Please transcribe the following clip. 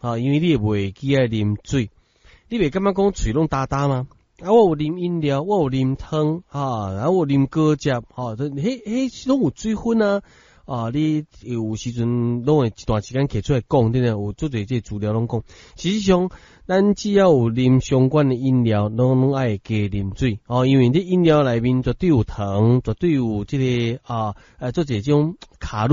因为你袂记爱啉水，你袂感觉讲嘴拢干干吗？啊，我有啉饮料，我有啉汤，然后我有啉果汁，迄拢有水分啊。你有时阵拢会一段时间摕出来讲，对不对？有做侪这资料拢讲，实际上咱只要有啉相关的饮料，拢爱加啉水因为你饮料内面绝对有糖，绝对有这个做这种卡路。